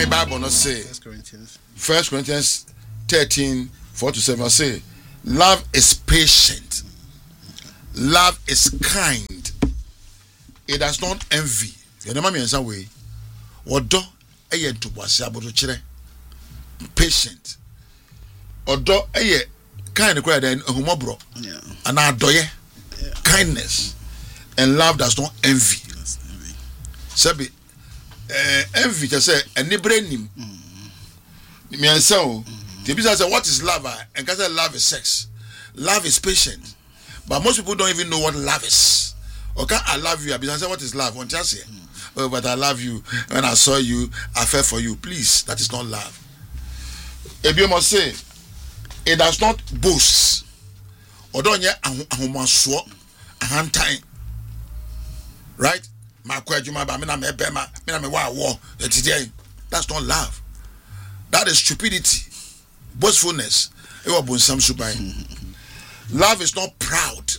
me Bible no say 1 Corinthians 13:4-7 say love is patient, love is kind, it does not envy. You know me in some way odo eye to boase abodo kire patient odo eye kind kwa den ahumobro and adoye kindness, and love does not envy. Sabi envy just say any brain me answer the people say what is love, and can say love is sex, love is patient, but most people don't even know what love is. Okay, I love you, I say what is love? One just say oh, but I love you, when I saw you I fell for you. Please, that is not love. If you must say it does not boast or don't ye ahomaso ahantan, right? My question, my bamina me bema, me wa war. That's not love. That is stupidity, boastfulness. Love is not proud.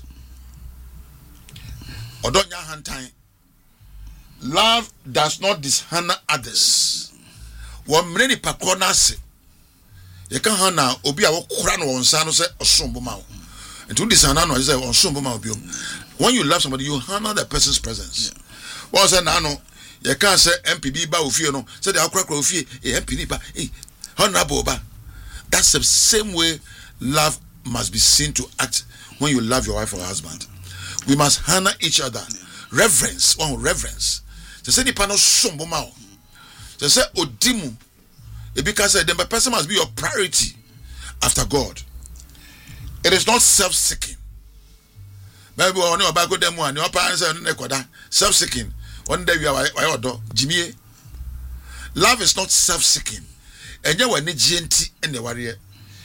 Or don't ya ahantan. Love does not dishonor others. One many pakona se. You can hana obi a wokura no wonsa no se osombo ma wo. Nti dishonor no say osombo ma obi. When you love somebody, you honor the person's presence. What say na no you can say MPB ba ofie no say the akra ofie MPB ba honorable ba. That's the same way love must be seen to act when you love your wife or husband. We must honor each other. Reverence, reverence. They say the panel sombo ma. They say odimu. Because the person must be your priority after God. It is not self-seeking. Maybe we know about them one. Your parents are self-seeking. One day we are Jimmy. Love is not self-seeking. And you are GNT and the warrior.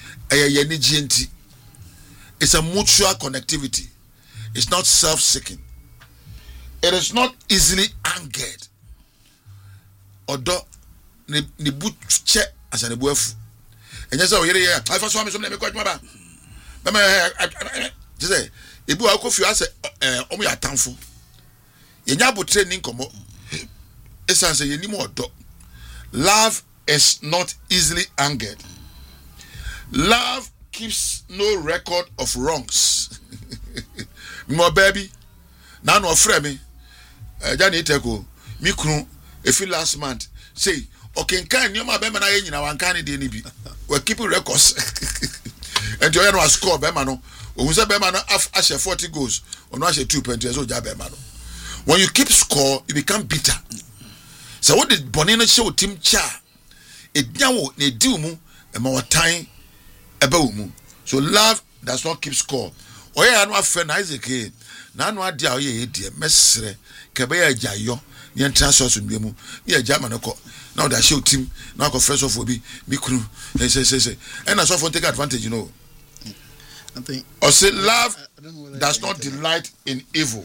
It's a mutual connectivity. It's not self-seeking. It is not easily angered. Odo ni butche as an ebuefu. And yes, I first saw me some name quite maba. Just say, Ibu Akofi as omi atamfo. Yenya bo training komo. Esanse ye ni mo odo. Love is not easily angered. Love keeps no record of wrongs. My baby, now no friend me. Jani teko mi kunu efi last month say okay kan nyoma be ma na yin na wan kan de ni bi we keep records and you know score be ma no ohun say be ma no ashe 40 goals ono ashe 2 penalties so ja be ma no. When you keep score you become bitter. So what did Bonino show team cha e nyawo na di mu e ma watan eba mu. So love does not keep score. Oya no afre Isaac na no ade a oye die mesre kebe ya jayo ni entrance so nbemu ni ya jama no ko now that show team now ko fresh of obi bi kunu say and so for take advantage, you know. I think or say love does not delight in evil.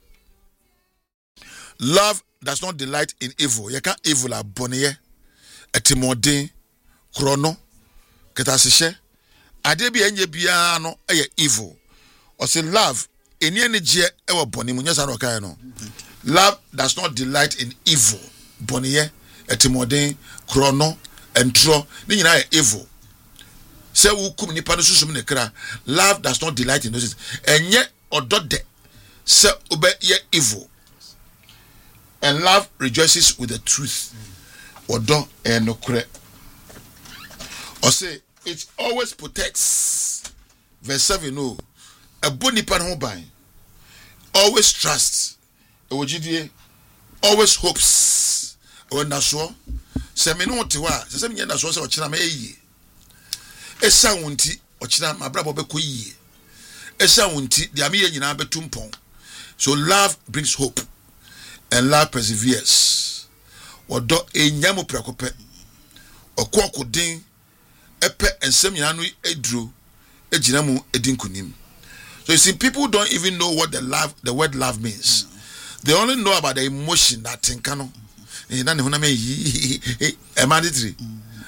Love does not delight in evil. You can't evil a bonnie etimodin chrono ketasehye ade bi enye bia no evil. Or say love any energy ewo boni mu nyasa no kai no. Love does not delight in evil. Boniye etimodin chrono entro ni nyina evil. Say wo kum nipa no susum ne kra. Love does not delight in those. Enye odode say obe ye evil. And love rejoices with the truth. Odo enokre. Or say it always protects. Verse 7 no. A boni pan ho ban. Always trusts. Always hopes. When that's so. Se me no te wa. Se me nyanda so se o kira ma eyi. Esa wonti o kira ma brabo be ko yi. Esa wonti dia me nyina betumpon. So love brings hope and love perseveres. Odo enyamo prekope. Okwakudin epe ensem nyina no eduro ejina mu edinkunim. So you see, people don't even know what the word love means. They only know about the emotion that tinkano. Mandatory.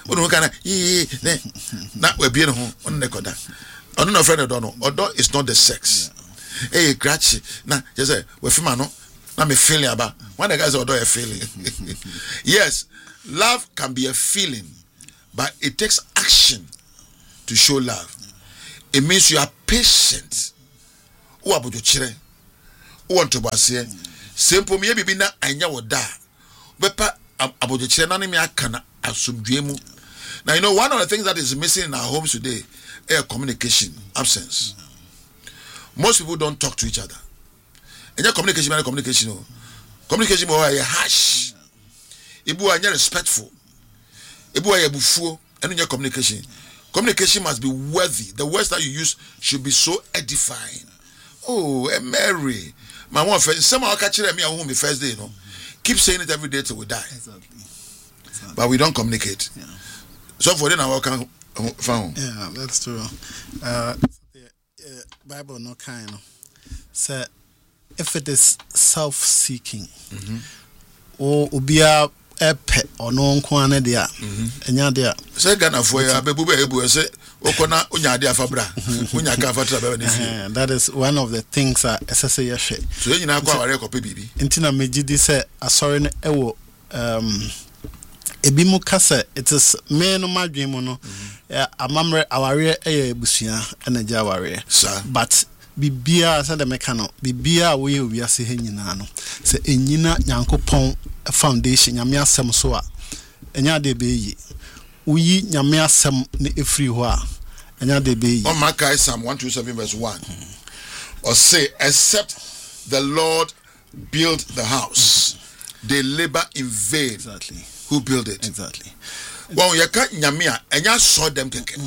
Not we being home on the coda. I'm not afraid of don't know. Although it's not the sex. Hey, Gratchi. Now, just say, we fimano, Now me feeling about when the guys are doing a feeling. Yes, love can be a feeling, but it takes action to show love. It means you are patient. Who about your children? Who want to say simple me be na anya woda. Bepa about your children me akana asumdwemu. Now you know one of the things that is missing in our homes today is communication absence. Most people don't talk to each other. And your communication, communication is harsh. Ibu are respectful. Ibu are buffo. And in your communication must be worthy. The words that you use should be so edifying. Oh, Mary, my one friend, somehow catch me at home the first day, you know. Keep saying it every day till we die. Exactly. But we don't communicate. Yeah. So for then I can found. Yeah, that's true. Bible no kind of say if it is self-seeking or ubia epe or no nkwane dia enya dia say Ghana for ya bebu ebu say okona unya dia fabra unya ka fatra be na that is one of the things that SSA yehwe so nyina kwa ware kope bibi ntina megidi say asori no ewo ebi mu kasa it is me no madwen mu no amamre aware ebusua na gya aware but bibia say the mekano bibia we owiase ha nyina no say enyina nyankopon foundation nyame asem so a enya de be yi uyi nyame asem ne efri ho a enya de be yi on Malachi Psalm 127 verse 1 or say except the Lord build the house they labor in vain. Exactly. Who build it? Exactly. Well, you can't nyamia and you saw them keke.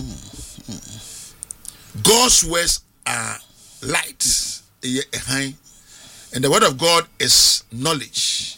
God's words are light, and the word of God is knowledge.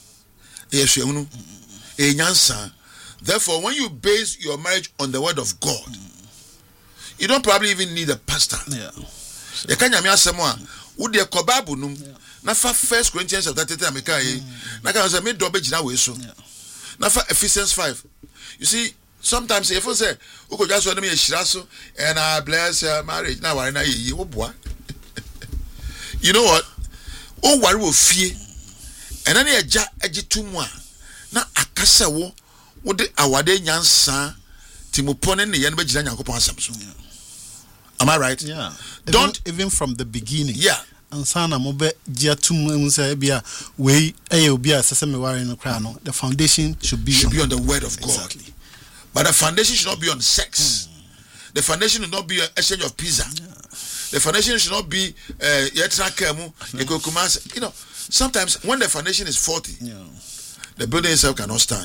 Therefore, when you base your marriage on the word of God, you don't probably even need a pastor. Yeah. You can't nyamia someone who de kobabu num. Na fa 1 Corinthians chapter 13 ameka yi. Na ka say me do be gina we so. Now for Ephesians 5. You see, sometimes if you say, "Uko just want me shiraso and I bless your marriage." Now why na ye boy? You know what? Oh, worry will fear. And then a ejitumwa. Na akasa wo de awade nyansa timopone ne yen be gina Nyankopon asam so. Am I right? Yeah. Don't even from the beginning. Yeah. Ansana mobe jiatum say bia we obi asese me ware no kra no the foundation should be on the word of God. Exactly. But the foundation should not be on sex. The foundation should not be an exchange of pizza. The foundation should not be you know, sometimes when the foundation is faulty, the building itself cannot stand.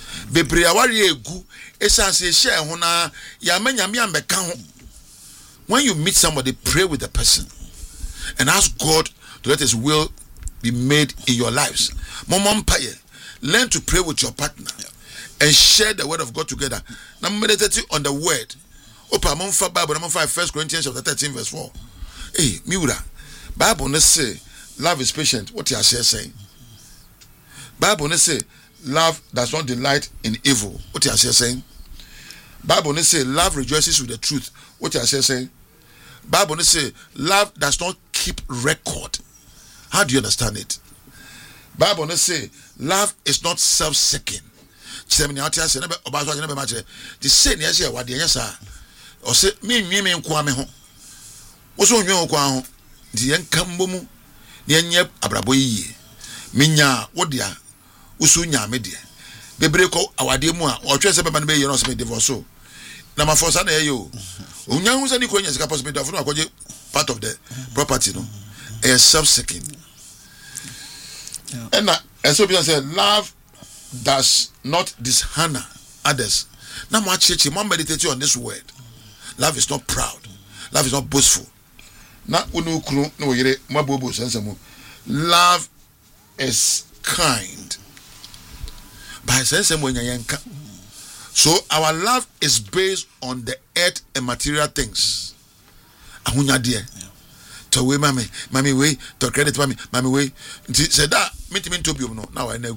When you meet somebody, pray with the person and ask God to let his will be made in your lives. Learn to pray with your partner and share the word of God together. Now meditate on the word. Open Bible, 1 Corinthians chapter 13 verse 4. Hey, Miura, Bible ne say love is patient. What you are saying? Bible ne say love does not delight in evil. What you are saying? Bible ne say love rejoices with the truth. What you are saying? Bible ne say love does not keep record. How do you understand it? Bible ne say love is not self-seeking. The same as here, what the answer? Or say, me, nkwame ho. Oso nwe okwa ho. Di enkambo mu. Ni enye abrabo yiye. Minya wodia. Usu nya me de. Bebre ko awade mu a, otwe se beba ne be ye no se me divorce. Na ma force na ye yo. Onya hu se ni ko nya sika possible do afunu akoje part of the property no. Self-seeking. And so people say love does not dishonor others. Now meditate on this word. Love is not proud. Love is not boastful. Love is kind. So our love is based on the earth and material things. To we mommy way to credit mommy way. Said that meet to be no now I know.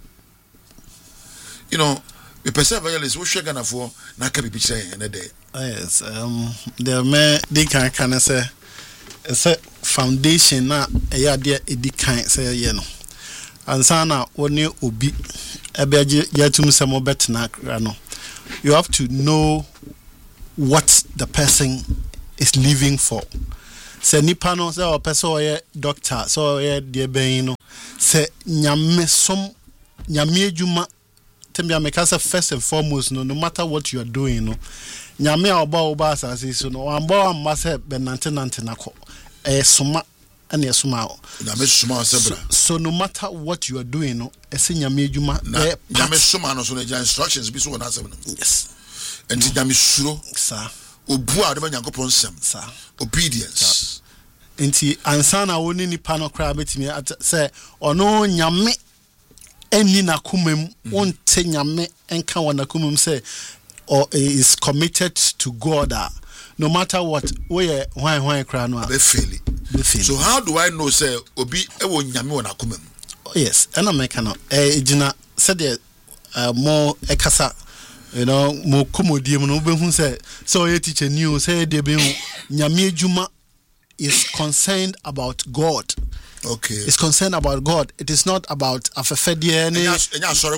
You know, the person evangelist who share Ghana for na can be picture in a day. Yes, the man they can say it's a foundation na e ya dia e di kan say ye no. ansana woni obi ebeje yatum semo betna no, you have to know what the person is living for. Se nipa no se o person oye doctor, so oye de ben no, se nyame adwuma tembia meka se first and foremost no matter what you are doing no, nyame oba asase so no amba amma se benante nako soma and yesuma. So no matter what you are doing no, ese nyame adwuma nyame soma no so na instructions bi so na asem no. Yes. And nyame suro sir obu a de nyankopon nsem sir obedience enti ansana woni nipa no kra betimi say ono nyame eni na kumem wonte nyame enka wona kumem say or is committed to God. No matter what we why kra no be fail. So how do I know say obi e wo nyame wona kumem? Yes, and I make no ejina said more ekasa, you know, more komodie no be hu say so ye teacher new say de be nyame adwuma is concerned about God. Okay. It's concerned about God. It is not about afefedie any. Sorry,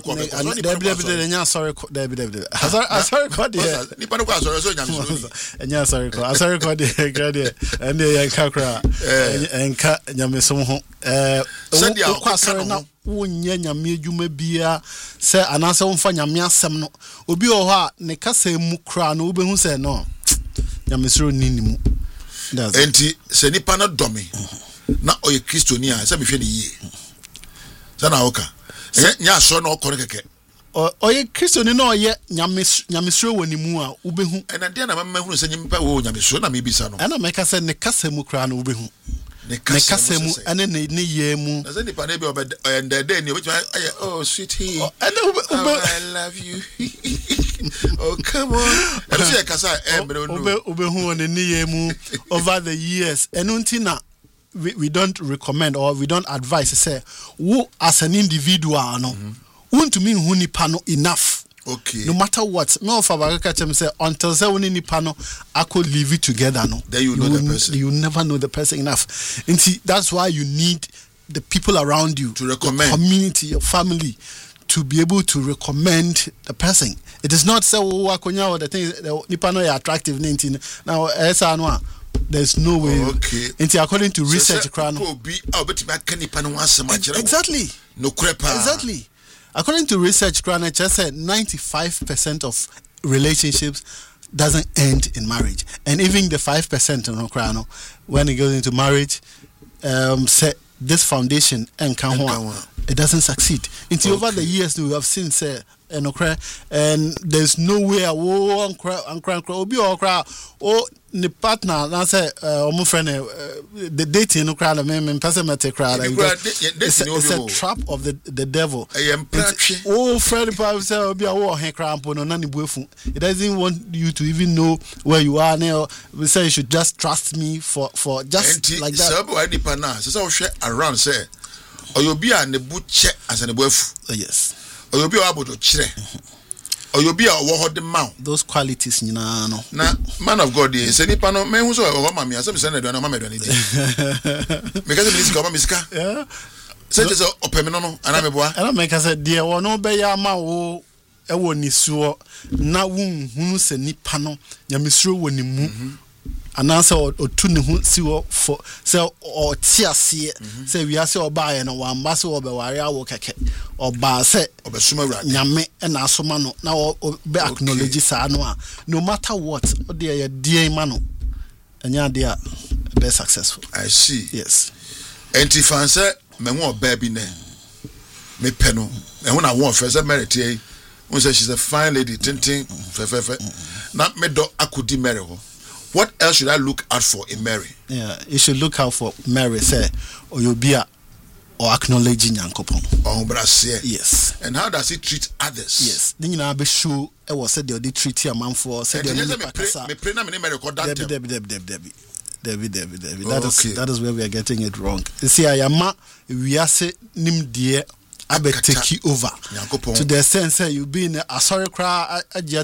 wonye nyame adwuma bia se anase wonfa nyame asem no obi o ho a ne kasa mu kra no obehu se no nyame soro ninimu enti se nipa no domi na oye kristoni a se me hwe ne yie sana oka nya so na okore keke oye kristoni na oye nyame soro woni mu a obehu ena dia na mamahunu se nyimpa wo nyame soro na me bisa no ena meka se ne kasa mu kra no obehu ne kasa mu ene ne ye mu na se nipa na bi obede ni obetuma oh sweetie I love you oh come on e kasa obehu one ni ye mu over the years enuntina we don't recommend or we don't advise say who as an individual no want to mean who nipa no enough. Okay. No matter what, no of our catchem say until say woni nipa no I could live it together no. Then you know the person. You never know the person enough. And see, that's why you need the people around you to recommend, your community, your family, to be able to recommend the person. It is not say wakonya or the thing nipa no attractive now esa no there's no way. Okay. According to research, exactly. No crepa. Exactly. According to research, just said 95% of relationships doesn't end in marriage, and even the 5% no crano when it goes into marriage, say this foundation and it doesn't succeed. Until over the years we have seen say and there's no way obi okra o ni partner na say omo friend the dating no crowd me person mate crowd it's a trap of the devil. Oh friend say obi a wo hen crampo no na ni buefu. It doesn't want you to even know where you are now. We say you should just trust me for just like that. So any partner say we share around say oyobi a ne bu che as ne buefu. Yes. Oyobi a abodo kire. Oyobi a wo hode ma. Those qualities nyina no. Na man of God dey say nipa no me hu so wo ma me asem say na do na ma me do ni dey. Me ka say me sika ma me sika. Yeah. Say just opemi no ana me boa. Ana me ka say dey wo no be ya ma wo e wo ni suo na wun hunu se nipa no nyamesuro wo ni mu. Anansa otu ne ho si wo for say o tiase say wi ase oba ye no wa mbase wo be ware awo keke oba say obesuma wrade nyame na asoma no na be acknowledge sa no a no matter what o de ye die ma no anya de a be successful. I see. Yes. Enti fan say me ho oba bi ne me pe no e ho na wo first merit e won say she's a fine lady tintin fe na me do akudi Mary ho. What else should I look out for in Mary? Yeah, you should look out for Mary, say, or you'll be or acknowledging Yankopon. Oh, brassier. Yes. And how does he treat others? Yes. Then you know, be sure I was said they treat your man for said me pray na me Mary record that. Debbie. That is where we are getting it wrong. You see, I am we are say nim dear. I bet take you over to the sense that you be in a sorry cry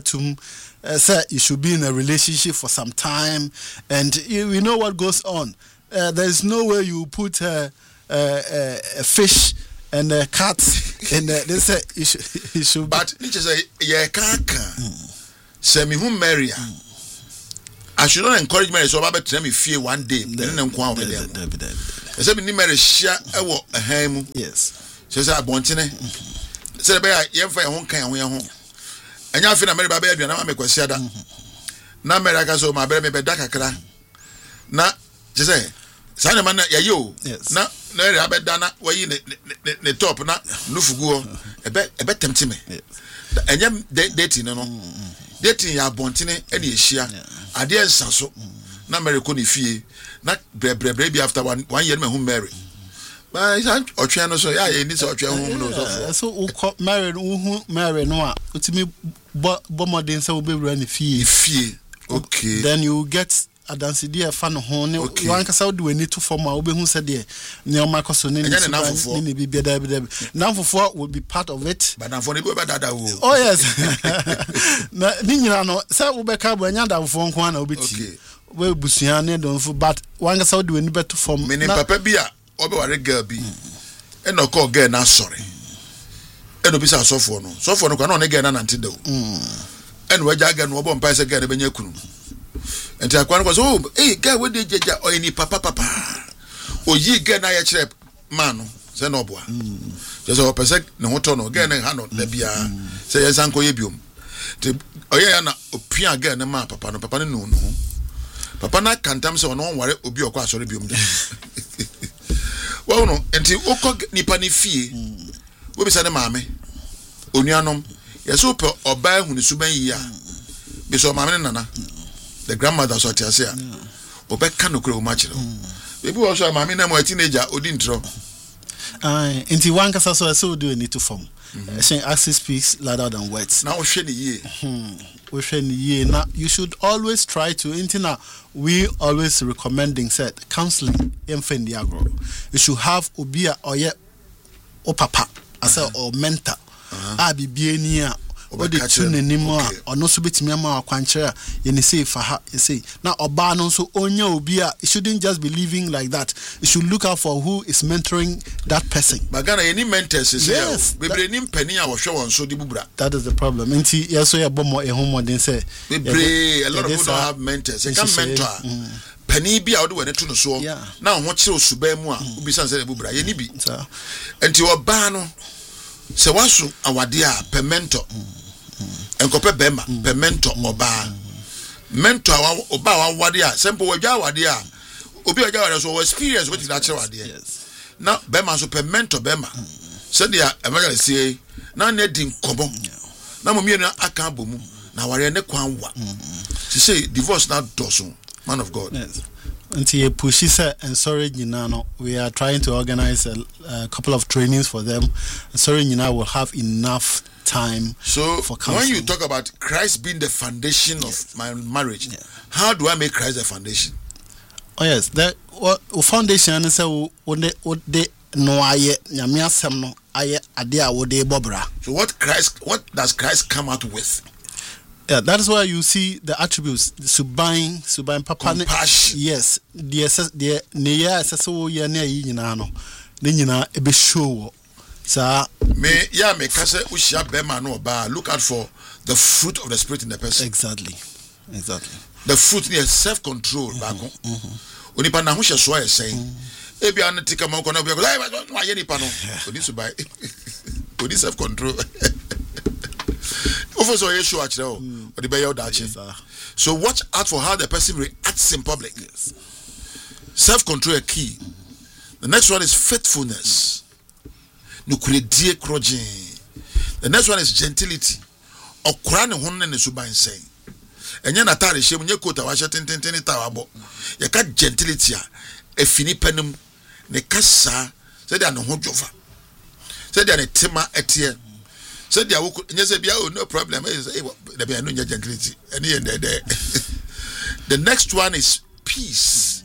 say you should be in a relationship for some time, and you know what goes on. There is no way you put a fish and the cats and they say you should. But you say yeah, kaka. Say me who marry. I should not encourage marriage. So Baba tell me fear one day. Then them come over there. I say me ni marriage share ewo ehemu. Yes. So say abontene. Say be ya yemfa ye ho kan ho ye ho. Enya afi na marry baba aduana ma me kwasi ada. Na marry aka so ma bere me be da kakra. Na je say sana man ya yo. Na ere abeda na wayi ne top na nufugu ebe temti me. Enya dating no. Dating ya abontene e na ehia. Ade ensaso na marry ko ne fie. Na bre bi after 1 year me who marry. But otwe no so ya ni so otwe hu no so. So who marry who marry no a utimi bo modern say obewura ne fie. Okay. Then you get adansi dia fa no ho ne wan kasa wo de wani to form a obehu se de ne o makoso ne ne bibia da nanfofo will be part of it. But nanfo ne be dada wo. Oh yes. Na ni nyina no se wo be ka bo anya danfo nko na obeti. We busua ne donfo but wan kasa wo de wani beto form. Me ne papa bi a obe ware girl bi. E no call girl na sorry. E no bi sa sofo no kwa no ne girl na nante da wo. And we jaga no obo mpa se girl be nya kunu. And I was hey, guy, what did you or any papa? Or ye get na ya man, say no boy. Just a person, no hotono, again and handle, Nebia, say yes, Uncle Yebium. Oh, yeah, na opia again, a man, papa, no papa, no. Papa, na can't tell me so no worry, obi or quas or bium. Well, no, until Oko Nipani fee, we be said a mammy. Unianum, yes, super or buy when the Suban ya. Be so mammy nana. The grandmother so tiasia obeka no kro match no people also mama na mo teenager odintro inti one kasa so do need to form saying access speaks louder than words now we share ye now you should always try to intina we always recommending said counseling infendi agro you should have obia or ye o papa as or mentor bibia ni what the tune anymore or no so betimi ama akwankyere ye ne say fa ha say na oba no so onya obi a shouldn't just be living like that. You should look out for who is mentoring that person. Bagana any mentors is yes we bring him penny a wo hwe won so di bubra. That is the problem. Nti yes so ye bomo e homo den say we pray a lot of people don't have mentors. They can mentor penny bi a wo de wane to no so na ho kire osuba mu a obi san say bubra ye ni bi. Nti oba no se waso awade a per mentor enkope bema per mentor oba mentor oba awade a simple wadwa awade a obi wadwa awade so experience with that awade na bema so per mentor bema said dia emagale sie na na di nkobo na mo mienu aka bomu na ware ne kwan wa she say divorce na doso man of God. Yes. Until Pushisa and Sorry Ninano, we are trying to organize a couple of trainings for them. Sorry Nina will have enough time for counseling. When you talk about Christ being the foundation of my marriage, how do I make Christ the foundation? Oh yes, the foundation is what no aye nyamia sem no aye ade a wo de bobra. So what does Christ come out with? Yeah, that is why you see the attributes. Subain papa. Yes, the near so ye near yina no. Then yina ebe show. Sir, me kase ushia bema no ba. Look out for the fruit of the spirit in the person. Exactly. The fruit near self-control bako. Onipa na ho hye so saying. Ebi an tika man ko na be ko wa ye nipa no. Odi subai. Odi self-control. So watch out for how the person reacts in public. Yes. Self-control is key. The next one is faithfulness. The next one is gentility. Okurane honne ne suban say. Enye na tare hye munye kota wa hye tententene ta wabo. Ye ka gentility a efini penem ne kasa se dia ne ho dwofa. Se dia ne tema etie. So they are no problem. The next one is peace.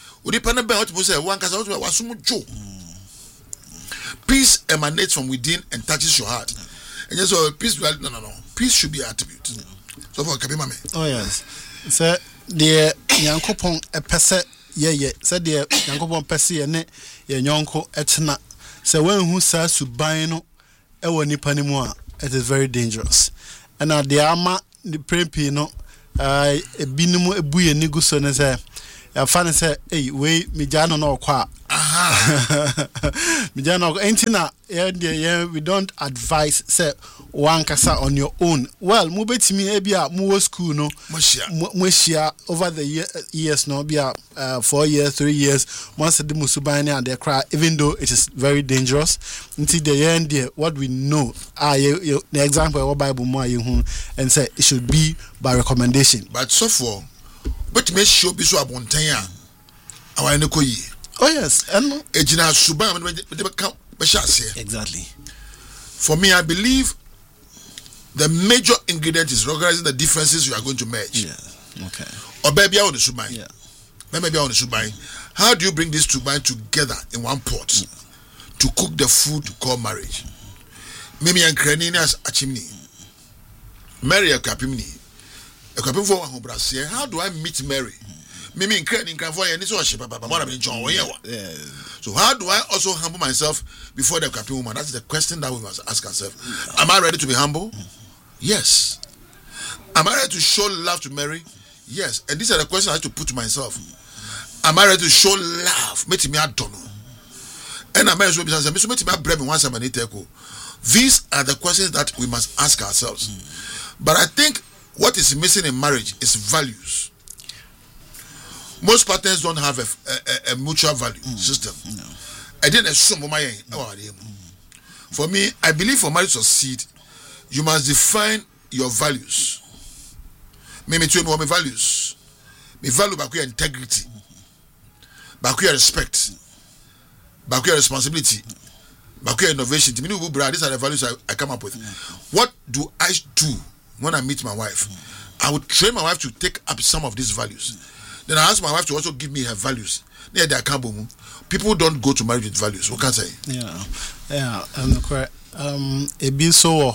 Peace emanates from within and touches your heart. And so peace, no. Peace should be an attribute. So for Kabimame. Oh yes. So the Yankopon a pese ye. So the Yankopon pese ye ne ye nyonko etna. So when who says to buy no nipa ni mu, it is very dangerous. And now the ama the prempi no binimu ebuye ni guso ne say fan say hey we me jano no kwa me jano entina we don't advise say one kasa on your own. Well mu betimi e bia mu wo school no mu share over the years no bia 4 years 3 years once the musuban and they cry, even though it is very dangerous until the end there what we know the example of Bible mo ayehu and say it should be by recommendation. But so for but me show be so abontan a awan ne koyi. Oh yes, and ejina suban me be shase. Exactly. For me, I believe the major ingredient is recognizing the differences you are going to merge. Yeah. Okay. Or baby on the suban. Yeah. Maybe on the suban. How do you bring these two together in one pot to cook the food called marriage? Maybe and cranini as a chimney. Mary a capimini. A capim for one brasier. How do I meet Mary? Mimi in craning for any so she papa more than John. So how do I also humble myself before the captain woman? That's the question that we must ask ourselves. Am I ready to be humble? Yes. Am I ready to show love to Mary? Yes. And these are the questions I have to put to myself. Am I ready to show love? These are the questions that we must ask ourselves. But I think what is missing in marriage is values. Most partners don't have a mutual value system. No. I didn't assume for me, I believe for marriage to succeed, you must define your values. Me too my values. Me value back your integrity, back your respect, back your responsibility, back your innovation. These are the values I come up with. What do I do when I meet my wife? I would train my wife to take up some of these values. Then I ask my wife to also give me her values. People don't go to marriage with values. What can I say? Yeah, correct. It be so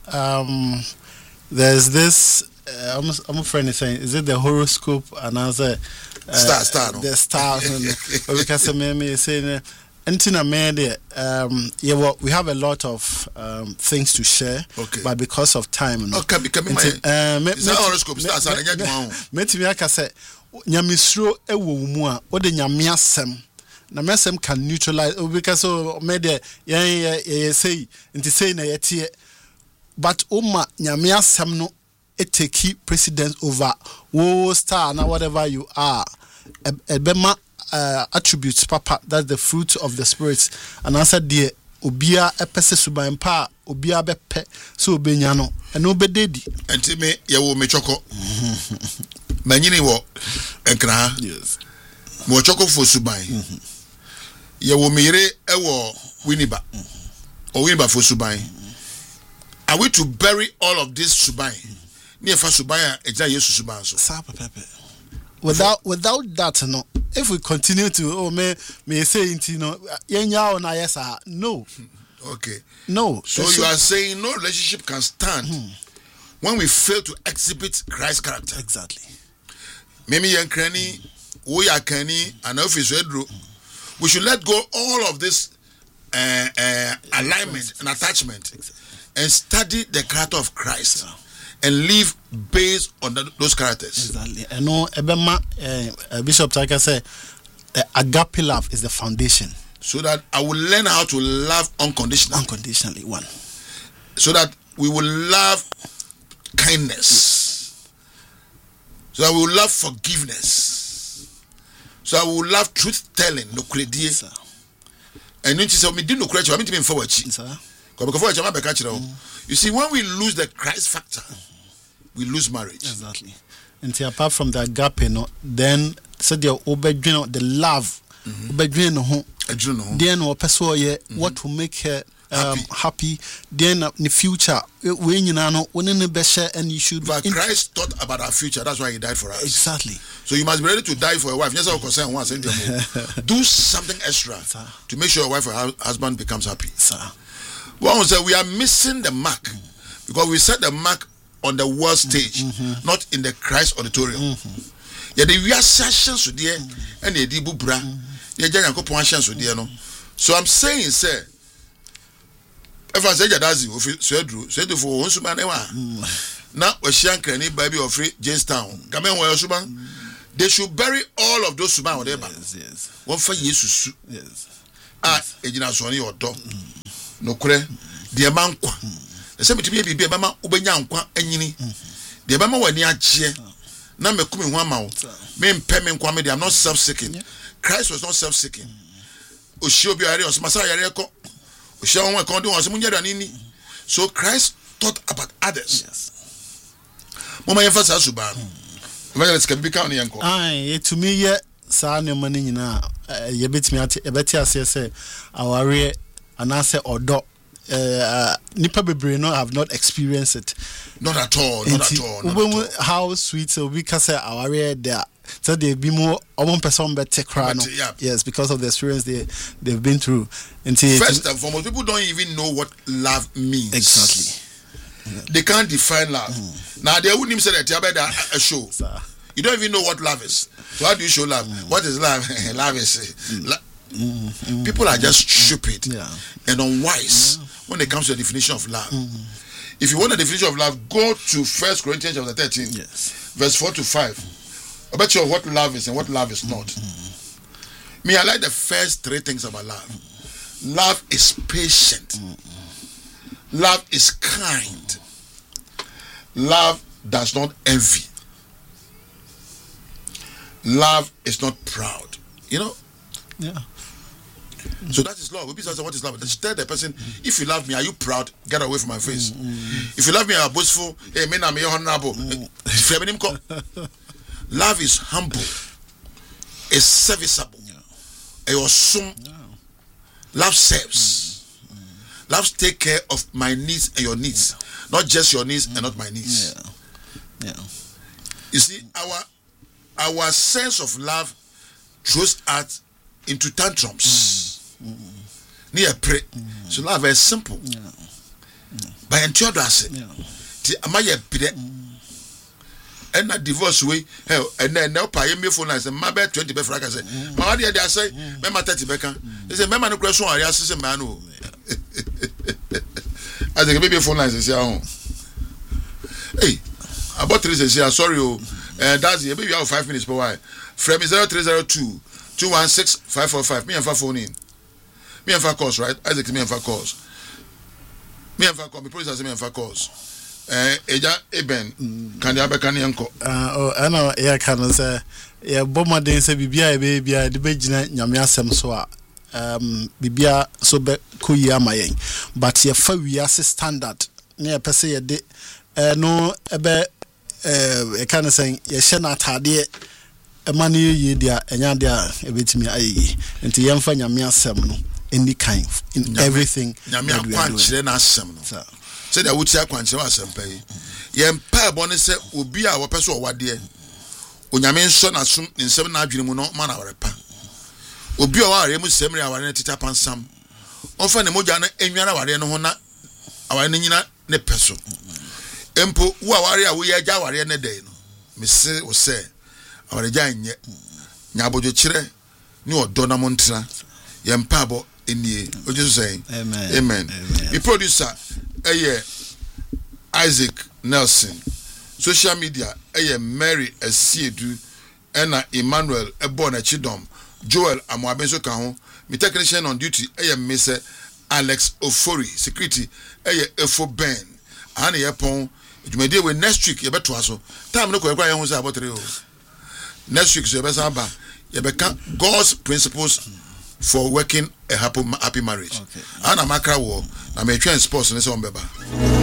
there's this. I'm a friend is saying, is it the horoscope? And I say, star, no? The stars. And because me saying, Antina made we have a lot of things to share, but because of time, no. Okay, becoming my horoscope stars. I say. Nyamisro ewo mu a ode nyame asem na mesem can neutralize because me de ye say nti say na yete but oma nyame asem no take precedence over wo star na whatever you are ebema attributes papa that's the fruit of the spirit and answer there obia epese suban pa obia bepe so obenya no eno bededi enti me ye wo me choko manyini wo enkra yes mo choko fo suban ye wo mire e wo winiba o winiba fo suban are we to bury all of this suban near fa suban eja yesu suban so sa pepe without that no if we continue to me say into no yenya o na yesa no okay no so you are saying no relationship can stand when we fail to exhibit Christ's character. Exactly. Mimi yankrani wo yakani and office redro we should let go all of this alignment and attachment and study the character of Christ and live based on those characters. Exactly. I know Ebema Bishop Taka said agape love is the foundation. So that I will learn how to love unconditionally. Unconditionally, one. So that we will love kindness. So that we will love forgiveness. So I will love truth telling. No credit. And you say me do no credit. I mean to be forward. You see, when we lose the Christ factor, we lose marriage. Exactly. And see, apart from the agape, no, then so the love. Then what will make her happy. Then in the future, when you know, and you should. But Christ thought about our future. That's why He died for us. Exactly. So you must be ready to die for your wife. Yes, I concern once. Do something extra to make sure your wife or husband becomes happy. One say we are missing the mark because we set the mark on the world stage, not in the Christ auditorium. Yeah, we are sessions with there and the bubra. Yeah, Jacob chance with there no. So I'm saying, sir, if I say Jadazi, Swedru for one suban now we shank any baby of free Jamestown. Come on, where suban. They should bury all of those suban whatever. Yes. One for Jesus. Yes. Ejina Sony or dog. No cre, dear Manqua. The same to be a mama Ubenyanqua and Yini. The mama were near cheer. Now me coming 1 mouth. Me and Pemin Kwame, I'm not self-seeking. Christ was not self-seeking. Ushiobi Arios, Masaya Reko. Ushawan Kondo was Munyanini. So Christ thought about others. Yes. Mama Yafasa Suban. Let's can be county uncle. Aye, to me, yet, San money now. You bet me at a better say, our rear and answer or dog. Nipa Bebrino have not experienced it. Not at all. Not at all. How sweet so we can say our rear there. So they be more one person better crown. Yes, because of the experience they've been through. First and foremost, people don't even know what love means. Exactly. They can't define love. Now they wouldn't even say that you have a show. You don't even know what love is. So how do you show love? What is love? Love is people are just stupid and unwise when it comes to the definition of love. If you want a definition of love, go to 1 Corinthians chapter 13, verse 4 to 5. I bet you what love is and what love is not. Me, I like the first 3 things about love. Love is patient. Love is kind. Love does not envy. Love is not proud. You know? Yeah. So that is love. We say, what is love? Just tell the person, if you love me, are you proud? Get away from my face. If you love me, are boastful. Hey, me na me honorable. Love is humble. Is serviceable. Love serves. Love take care of my needs and your needs, not just your needs and not my needs. You see, our sense of love throws us into tantrums. Near pray. So love is simple. By enthusiasm. And that divorce way, and then now pay me for nice and my bed 20 before I can say, my dear, they say, Mamma 30 Becca. They say, Mamma, no question, I ask a man. I think maybe phone lines is here. Hey, about 3 days here, sorry, that's the maybe you have 5 minutes per while. From 0302 216 545. Me and 5 phone in. Me and 5 calls, right? Isaac, me and 5 calls. Me and 5 calls, me police me and 5 calls. Eja Eben can you have a uncle? I know, yeah, can say, yeah, Bomma didn't say, Bibia, baby, the Bejina, Yamia Samsoa, Bibia, so be Kuya Maying, but your 5 years standard near Pessay a day, no, a kind of saying, ye shall not have a money ye dear, and yadia, a bit me, and to young fan Yamia Seminole, any kind, in everything. Yamia punch, then ask Seminole. Say that would say Quancho Assembly. Yem pa bonnet will be our person what dear. Unyamin son assumed in 7 Adrian not man our pa. Ubi our remus seminary our entity upon some. Often the Mojana and Yana Hona our Nina ne peso. Empo, who are warrior we are Jawari and a day. Miss was say our giant yet. Nabojo Chire, no Donna Montra. Yem pabo in the what you saying? Amen. The producer. Isaac Nelson. Social media Mary Esiedu Ena Emmanuel Ebona Chidom Joel Amwabenso Kaho. My technician on duty Mr. Alex Ofori. Security Efo Ben. Ani Epon. You may deal with next week. You better also. Time no kwekwa yon say about 3 hours. Next week you better aba. You better God's principles for working a happy marriage. And I'm a crowd war. I'm a train sports and so on.